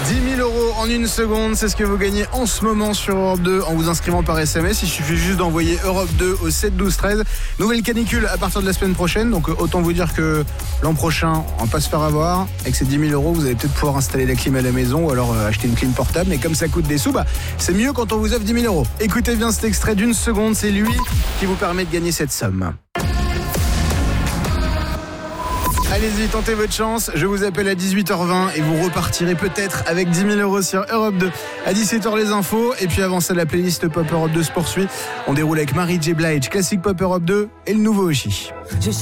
10 000 € en une seconde, c'est ce que vous gagnez en ce moment sur Europe 2 en vous inscrivant par SMS. Il suffit juste d'envoyer Europe 2 au 7 12 13. Nouvelle canicule à partir de la semaine prochaine, donc autant vous dire que l'an prochain, on va pas se faire avoir. Avec ces 10 000 €, vous allez peut-être pouvoir installer la clim à la maison ou alors acheter une clim portable. Mais comme ça coûte des sous, c'est mieux quand on vous offre 10 000 €. Écoutez bien cet extrait d'une seconde, c'est lui qui vous permet de gagner cette somme. Allez-y, tentez votre chance. Je vous appelle à 18h20 et vous repartirez peut-être avec 10 000 € sur Europe 2. À 17h, les infos. Et puis avant ça, la playlist Pop Europe 2 se poursuit. On déroule avec Mary J. Blige, classique Pop Europe 2 et le nouveau Oshi.